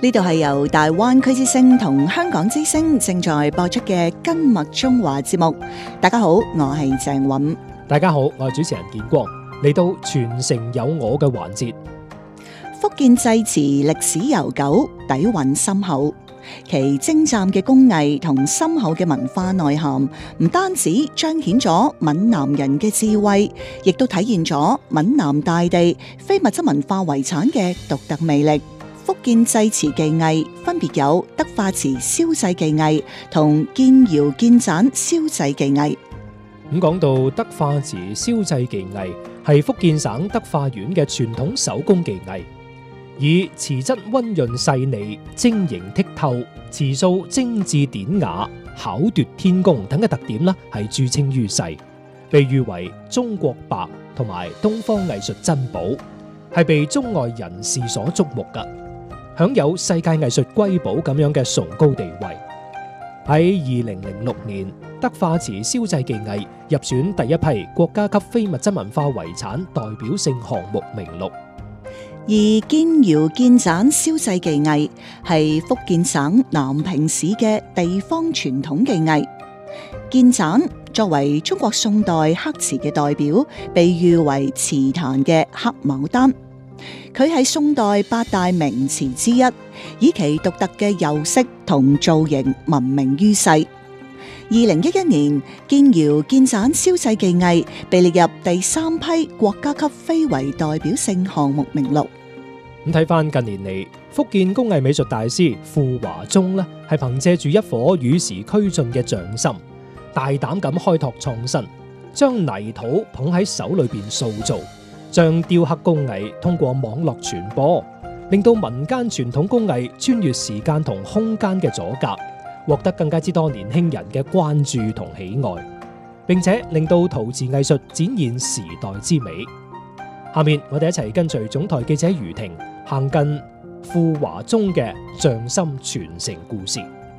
呢度係由大灣區之聲同香港之聲正在播出嘅《根脈中華》節目。大家好，我係鄭韻。 大家好，我係主持人建光。嚟到傳承有我嘅環節。 福建製瓷歷史悠久，底蘊深厚，其精湛嘅工藝同深厚嘅文化內涵，唔單止彰顯咗閩南人嘅智慧，亦都體現咗閩南大地非物質文化遺產嘅獨特魅力。福建製瓷技藝分別有德化瓷燒製技藝同建窯建盞燒製技藝。 咁講到德化瓷燒製技藝，係福建省德化縣嘅傳統手工技藝，以瓷質溫潤細膩、晶瑩剔透、瓷素精緻典雅、巧奪天工等嘅特點呢，係著稱於世，被譽為中國白同埋東方藝術珍寶，係被中外人士所矚目㗎，享有世界藝術瑰寶咁樣嘅崇高地位。喺2006年，德化瓷燒製技藝入選第一批國家級非物質文化遺產代表性項目名錄。 而建窯建盞燒製技藝係福建省南平市嘅地方傳統技藝。建盞作為中國宋代黑瓷嘅代表，被譽為瓷壇嘅黑牡丹。佢係宋代八大名瓷之一，以其獨特嘅釉色同造型聞名於世。2011年，建窯建盞燒製技藝被列入第3批國家級非遺代表性項目名錄。 咁睇翻近年嚟，福建工藝美術大師傅華中呢，係憑借住一顆與時俱進嘅匠心，大膽咁開拓創新，將泥土捧喺手裏邊塑造，將雕刻工藝通過網絡傳播，令到民間傳統工藝穿越時間同空間嘅阻隔，獲得更加之多年輕人嘅關注同喜愛，並且令到陶瓷藝術展現時代之美。下面我哋一齊跟隨總台記者余婷行近傅華中嘅匠心傳承故事。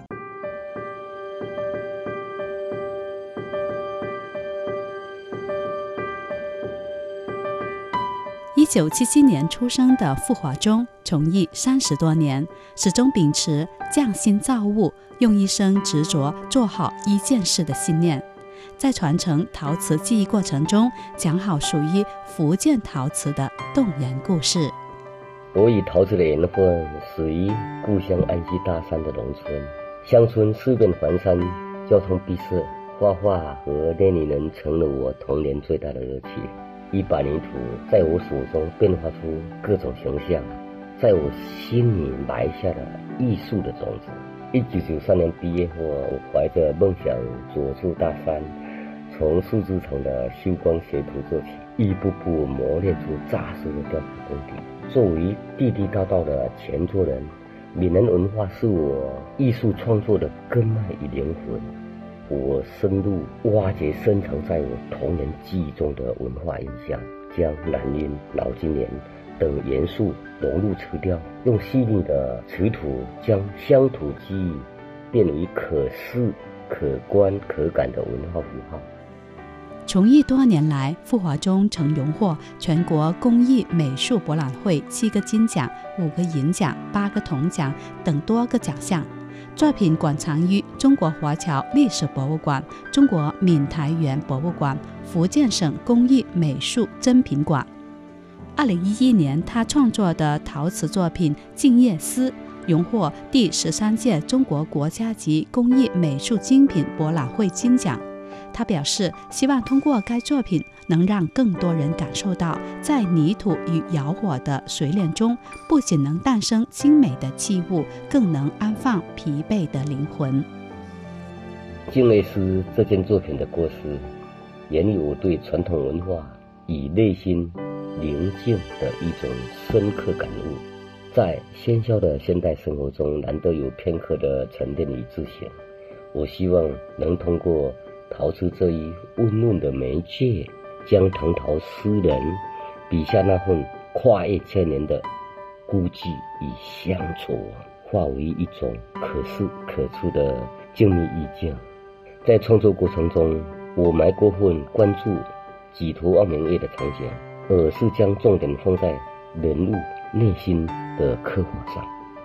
1977年出生的傅華中，從藝30多年，始終秉持匠心造物，用一生執着做好一件事的信念。在傳承陶瓷技藝過程中，講好屬於福建陶瓷的動人故事。 我以陶瓷的緣分，始於故鄉安溪大山的農村。鄉村四面環山，交通閉塞，畫畫和練泥人成了我童年最大的樂趣。一把泥土在我手中變化出各種形象，在我心裡埋下了藝術的種子。1993年畢業後，我懷着夢想走出大山，從樹枝層的修光學徒做起，一步步磨練出扎實的雕刻功底。作為地地道道的泉州人，閩南文化是我藝術創作的根脈與靈魂。我深入挖掘深藏在我童年記憶中的文化印象，將南音、老金蓮等元素融入瓷雕，用細膩的瓷土將鄉土記憶變為可視、可觀、可感的文化符號。 從藝多年來，傅華中曾榮獲全國工藝美術博覽會7個金獎、5個銀獎、8個銅獎等多個獎項。作品館藏於中國華僑歷史博物館、中國閩台園博物館、福建省工藝美術珍品館。2011年，他創作的陶瓷作品《靜夜思》榮獲第13屆中國國家級工藝美術精品博覽會金獎。他表示，希望通過該作品能讓更多人感受到，在泥土與窯火的水煉中，不僅能誕生精美的器物，更能安放疲憊的靈魂。 靜夜思這件作品的構思，源於我對傳統文化與內心寧靜的一種深刻感悟。在喧囂的現代生活中，難得有片刻的沉澱與自省。我希望能通過陶瓷這一溫潤的媒介，將唐陶詩人筆下那份跨越千年的孤寂與鄉愁，化為一種可視可觸的靜謐意境。在創作過程中，我沒過分關注舉頭望明月的場景，而是將重點放在人物內心的刻畫上。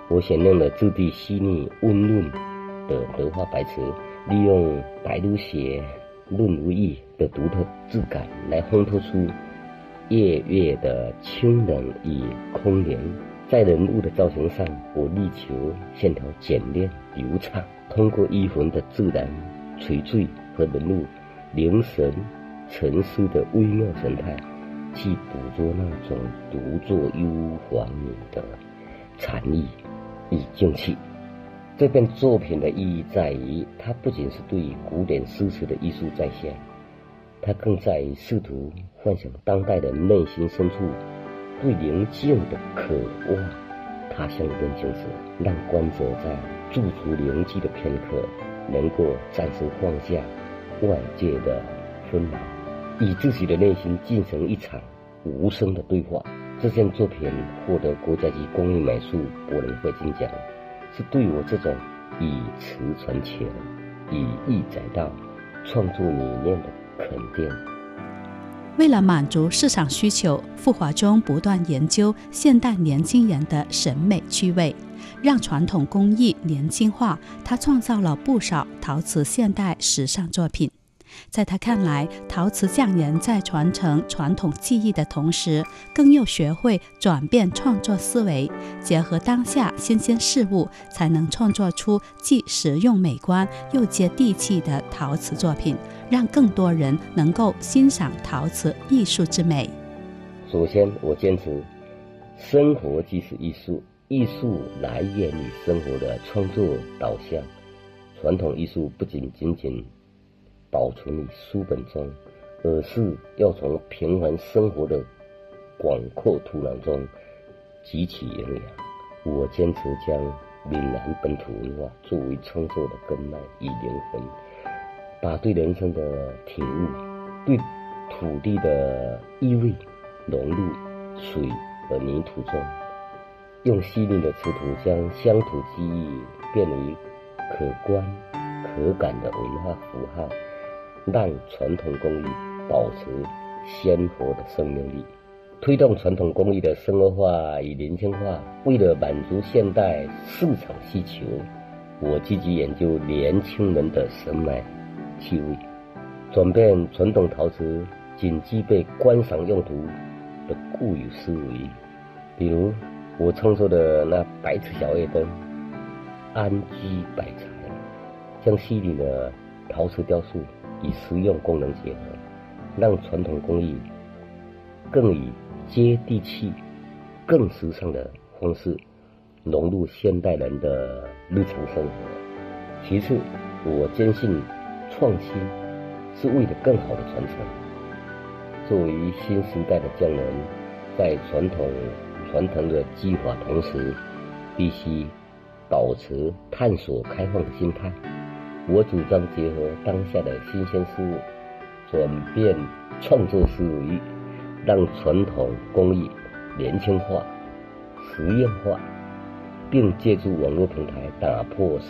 我选用了质地细腻温润的德化白瓷，利用白如雪润如玉的独特质感来烘托出夜月的清冷与空灵。在人物的造型上，我力求线条简练流畅，通过衣魂的自然垂坠和人物凝神沉思的微妙神态，去捕捉那种独坐幽篁女的禅意与静气。这篇作品的意义在于，它不仅是对古典诗词的艺术再现，它更在于试图唤醒当代人内心深处对宁静的渴望。他乡人情时，让观者在驻足灵寂的片刻，能够暂时放下外界的纷扰，与自己的内心进行一场无声的对话。这件作品获得国家级工艺美术博览会金奖，是对我这种以词传情、以意载道创作理念的肯定。 为了满足市场需求，傅华中不断研究现代年轻人的审美趣味，让传统工艺年轻化。他创造了不少陶瓷现代时尚作品。在他看来，陶瓷匠人在传承传统技艺的同时，更要学会转变创作思维，结合当下新鲜事物，才能创作出既实用美观又接地气的陶瓷作品，让更多人能够欣赏陶瓷艺术之美。 首先，我坚持生活即是艺术，艺术来源于生活的创作导向。传统艺术不仅保存于书本中，而是要从平凡生活的广阔土壤中汲取营养。我坚持将闽南本土文化作为创作的根脉与灵魂，把对人生的体悟、对土地的意味融入水和泥土中，用细腻的瓷土将乡土记忆变为可观可感的文化符号，让传统工艺保持鲜活的生命力，推动传统工艺的生活化与年轻化。为了满足现代市场需求，我积极研究年轻人的审美趣味，转变传统陶瓷仅具备观赏用途的固有思维。比如我创作的那白瓷小夜灯，安居百材，将细腻的陶瓷雕塑与实用功能结合，让传统工艺更以接地气、更时尚的方式融入现代人的日常生活。其次，我坚信创新是为了更好的传承。作为新时代的匠人，在传承的技法同时，必须保持探索开放的心态。我主张结合当下的新鲜事物，转变创作思维，让传统工艺年轻化、实用化，并借助网络平台打破